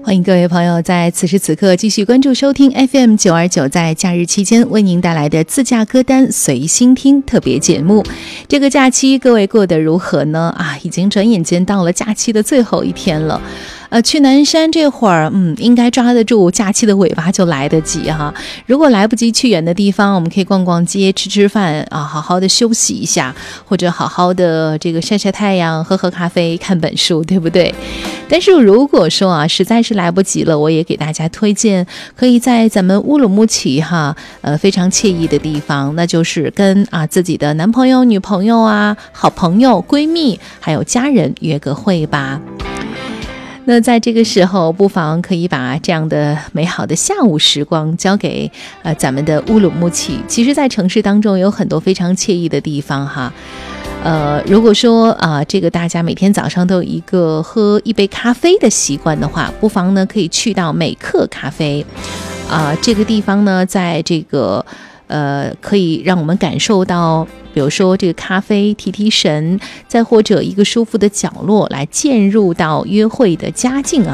欢迎各位朋友在此时此刻继续关注收听 FM929 在假日期间为您带来的自驾歌单随心听特别节目。这个假期各位过得如何呢？已经转眼间到了假期的最后一天了。去南山这会儿，应该抓得住假期的尾巴就来得及哈。如果来不及去远的地方，我们可以逛逛街、吃吃饭啊，好好的休息一下，或者好好的这个晒晒太阳、喝喝咖啡、看本书，对不对？但是如果说实在是来不及了，我也给大家推荐可以在咱们乌鲁木齐非常惬意的地方，那就是跟自己的男朋友、女朋友好朋友、闺蜜还有家人约个会吧。那在这个时候，不妨可以把这样的美好的下午时光交给咱们的乌鲁木齐。其实在城市当中有很多非常惬意的地方哈。如果说这个大家每天早上都有一个喝一杯咖啡的习惯的话，不妨呢可以去到美克咖啡这个地方呢，在这个可以让我们感受到，比如说这个咖啡提神，再或者一个舒服的角落来渐入到约会的佳境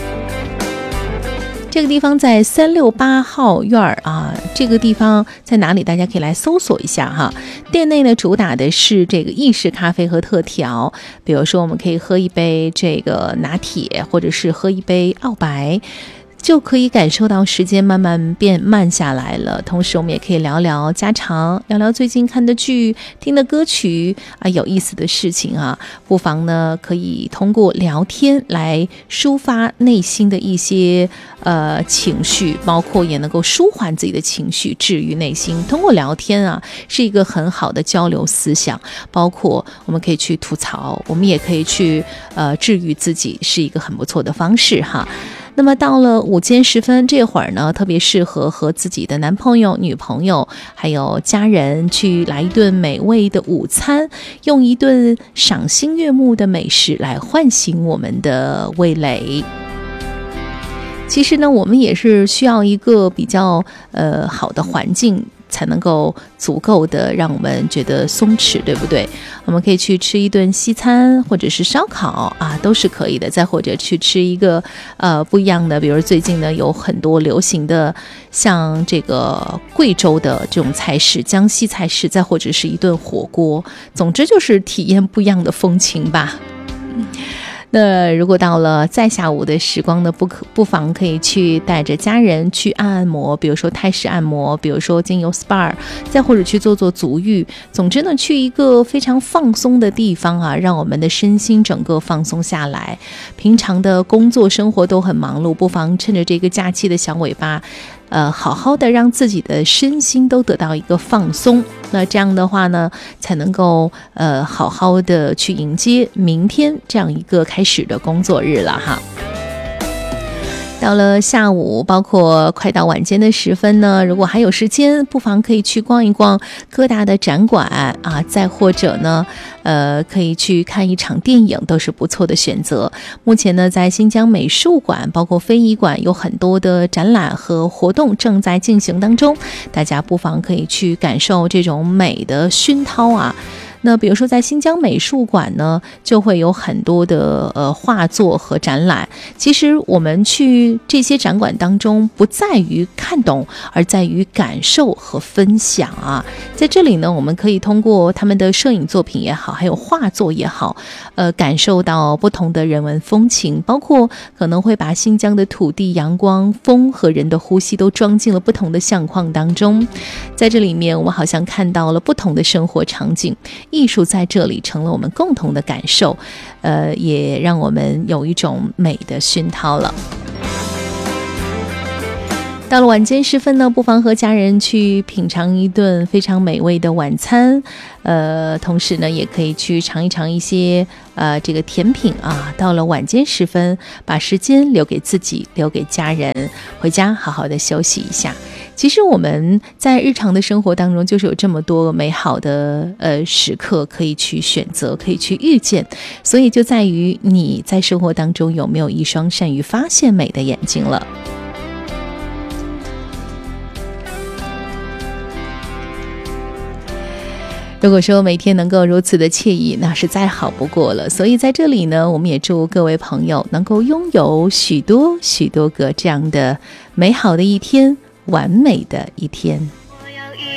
这个地方在368号院这个地方在哪里？大家可以来搜索一下哈。店内呢主打的是这个意式咖啡和特调，比如说我们可以喝一杯这个拿铁，或者是喝一杯澳白，就可以感受到时间慢慢变慢下来了。同时我们也可以聊聊家常，聊聊最近看的剧、听的歌曲有意思的事情不妨呢可以通过聊天来抒发内心的一些情绪，包括也能够舒缓自己的情绪，治愈内心。通过聊天是一个很好的交流思想，包括我们可以去吐槽，我们也可以去治愈自己，是一个很不错的方式哈。那么到了午间时分这会儿呢，特别适合和自己的男朋友、女朋友还有家人去来一顿美味的午餐，用一顿赏心悦目的美食来唤醒我们的味蕾。其实呢，我们也是需要一个比较好的环境，才能够足够的让我们觉得松弛，对不对？我们可以去吃一顿西餐或者是烧烤都是可以的。再或者去吃一个不一样的，比如最近呢有很多流行的像这个贵州的这种菜式、江西菜式，再或者是一顿火锅，总之就是体验不一样的风情吧。那如果到了再下午的时光呢，不妨可以去带着家人去按摩，比如说泰式按摩，比如说精油 SPA， 再或者去做足浴。总之呢，去一个非常放松的地方让我们的身心整个放松下来。平常的工作生活都很忙碌，不妨趁着这个假期的小尾巴好好的让自己的身心都得到一个放松。那这样的话呢，才能够好好的去迎接明天这样一个开始的工作日了哈。到了下午，包括快到晚间的时分呢，如果还有时间，不妨可以去逛一逛各大的展馆再或者呢可以去看一场电影，都是不错的选择。目前呢，在新疆美术馆包括非遗馆有很多的展览和活动正在进行当中，大家不妨可以去感受这种美的熏陶那比如说在新疆美术馆呢，就会有很多的画作和展览。其实我们去这些展馆当中，不在于看懂，而在于感受和分享在这里呢，我们可以通过他们的摄影作品也好，还有画作也好，感受到不同的人文风情，包括可能会把新疆的土地、阳光、风和人的呼吸都装进了不同的相框当中。在这里面，我们好像看到了不同的生活场景。艺术在这里成了我们共同的感受，也让我们有一种美的熏陶了。到了晚间时分呢，不妨和家人去品尝一顿非常美味的晚餐，同时呢，也可以去尝一尝一些这个甜品到了晚间时分，把时间留给自己，留给家人，回家好好的休息一下。其实我们在日常的生活当中，就是有这么多美好的时刻可以去选择，可以去遇见，所以就在于你在生活当中有没有一双善于发现美的眼睛了。 如果说每天能够如此的惬意，那是再好不过了。所以在这里呢，我们也祝各位朋友能够拥有许多许多个这样的美好的一天，完美的一天。